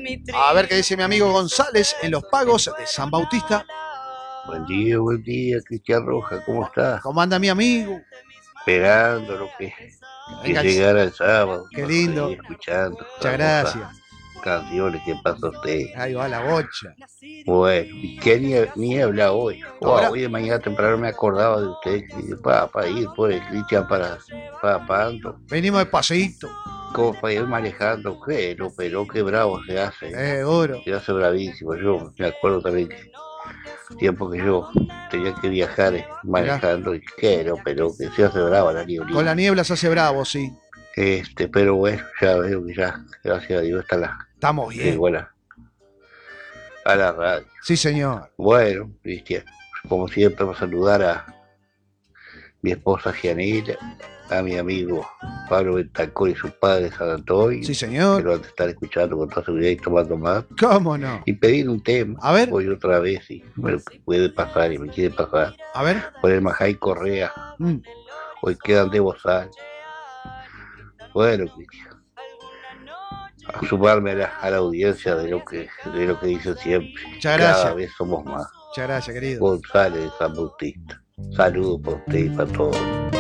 A ver qué dice mi amigo González en los pagos de San Bautista. Buen día, Cristian Roja, ¿cómo estás? ¿Cómo anda mi amigo? Esperando que Venga, llegara el sábado qué para lindo. seguir escuchando Muchas las hermosas gracias. canciones que pasa usted. Ahí va la bocha. Bueno, y qué niebla hoy. Wow, Ahora, hoy de mañana temprano me acordaba de usted para ir por el Cristian para Pando. venimos despacito. Como para ir manejando, pero qué bravo Oro. se hace bravísimo. Yo me acuerdo también que tiempo que yo tenía que viajar Mirá, manejando y pero que se hace brava la con la nieblina. niebla se hace bravo, sí. Pero bueno, ya veo que ya, gracias a Dios, Estamos bien. llegó a la radio. Sí, señor. Bueno, Cristian, como siempre, vamos a saludar a mi esposa Gianella, a mi amigo Pablo Bentancor y su padre San Sí, Antonio, que señor. lo han de estar escuchando con toda seguridad y tomando más, ¿Cómo no? y pedir un tema, A ver, hoy otra vez, si me lo puede pasar y me quiere pasar, a ver. por el Majay Correa, Mm, hoy quedan de bozal. Bueno, Cristian, a sumarme a la audiencia de lo que dicen siempre. muchas Cada gracias. vez somos más. Muchas gracias, querido. González de San Bautista. Saludos para usted y para todos.